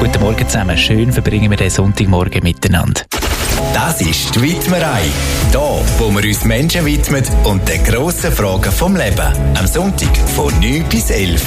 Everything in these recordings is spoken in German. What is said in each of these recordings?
Guten Morgen zusammen. Schön verbringen wir den Sonntagmorgen miteinander. Das ist die Widmerei. Hier, wo wir uns Menschen widmen und den grossen Fragen vom Leben. Am Sonntag von 9 bis 11.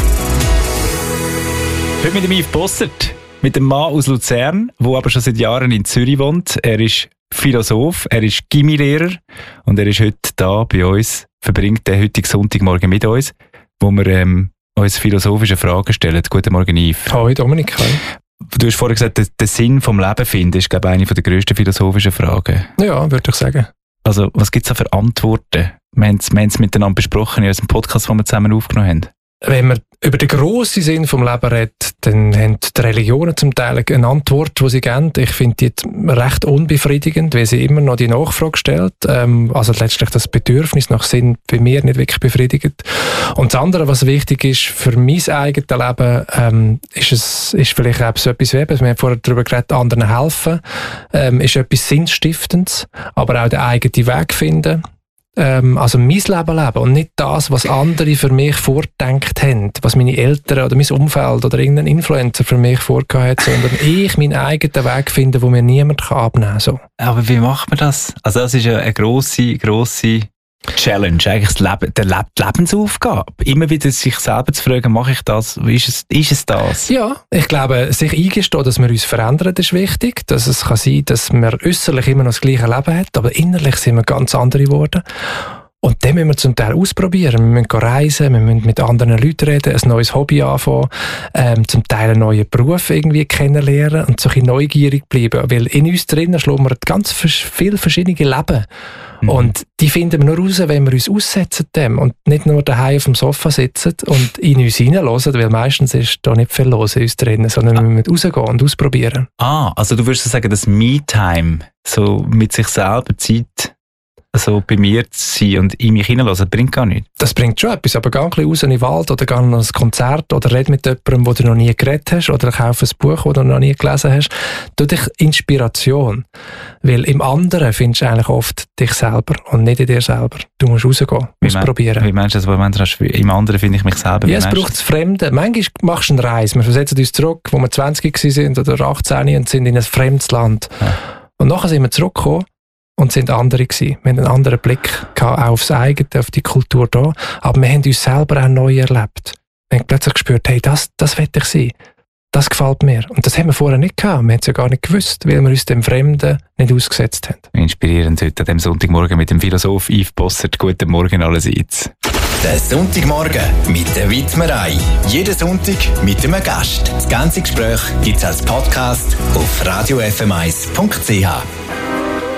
Heute mit dem Yves Bossert, mit einem Mann aus Luzern, der aber schon seit Jahren in Zürich wohnt. Er ist Philosoph, er ist Gymnasiallehrer und er ist heute da bei uns, verbringt den heutigen Sonntagmorgen mit uns, wo wir uns philosophische Fragen stellen. Guten Morgen, Yves. Hallo Dominik. Du hast vorhin gesagt, den Sinn vom Leben finden ist, glaube ich, eine der grössten philosophischen Fragen. Ja, würde ich sagen. Also, was gibt es da für Antworten? Wir haben es miteinander besprochen in unserem Podcast, den wir zusammen aufgenommen haben. Wenn man über den grossen Sinn vom Leben redet, dann haben die Religionen zum Teil eine Antwort, die sie geben. Ich finde die recht unbefriedigend, weil sie immer noch die Nachfrage stellt. Also letztlich das Bedürfnis nach Sinn bei mir nicht wirklich befriedigt. Und das andere, was wichtig ist für mein eigenes Leben, ist vielleicht auch so etwas wie, wir haben vorher darüber geredet, anderen helfen, ist etwas Sinnstiftendes, aber auch den eigenen Weg finden. Also mein Leben leben und nicht das, was andere für mich vorgedenkt haben, was meine Eltern oder mein Umfeld oder irgendein Influencer für mich vorgehabt hat, sondern ich meinen eigenen Weg finde, wo mir niemand abnehmen kann. So. Aber wie macht man das? Also das ist ja eine grosse Challenge, eigentlich die Lebensaufgabe. Immer wieder sich selber zu fragen, mache ich das? Ist es das? Ja, ich glaube, sich eingestehen, dass wir uns verändern, ist wichtig. Dass es kann sein, dass man äußerlich immer noch das gleiche Leben hat, aber innerlich sind wir ganz andere geworden. Und dann müssen wir zum Teil ausprobieren. Wir müssen reisen, wir müssen mit anderen Leuten reden, ein neues Hobby anfangen, zum Teil einen neuen Beruf irgendwie kennenlernen und so ein bisschen neugierig bleiben. Weil in uns drinnen schlummern ganz viele verschiedene Leben. Mhm. Und die finden wir nur raus, wenn wir uns aussetzen dem und nicht nur daheim auf dem Sofa sitzen und in uns hineinhören, weil meistens ist da nicht viel los in uns drinnen, sondern wir müssen rausgehen und ausprobieren. Also du würdest sagen, dass Me-Time, so mit sich selber Zeit, also bei mir zu sein und in mich hineinlassen, bringt gar nichts. Das bringt schon etwas, aber geh ein bisschen raus in den Wald oder geh an ein Konzert oder red mit jemandem, wo du noch nie geredet hast oder kauf ein Buch, das du noch nie gelesen hast. Tu dich Inspiration, weil im anderen findest du eigentlich oft dich selber und nicht in dir selber. Du musst rausgehen, ausprobieren. Wie meinst du das, im anderen finde ich mich selber? Ja, es braucht das Fremde. Manchmal machst du eine Reise, wir versetzen uns zurück, wo wir 20 waren oder 18 und sind in ein fremdes Land. Ja. Und nachher sind wir zurückgekommen und sind andere gewesen. Wir haben einen anderen Blick gehabt, auch aufs eigene, auf die Kultur da. Aber wir haben uns selber auch neu erlebt. Wir haben plötzlich gespürt, hey, das will ich sein. Das gefällt mir. Und das haben wir vorher nicht gehabt. Wir haben es ja gar nicht gewusst, weil wir uns dem Fremden nicht ausgesetzt haben. Inspirierend heute an dem Sonntagmorgen mit dem Philosoph Yves Bossert. Guten Morgen allerseits. Der Sonntagmorgen mit der Widmerei. Jeden Sonntag mit einem Gast. Das ganze Gespräch gibt es als Podcast auf radiofm1.ch.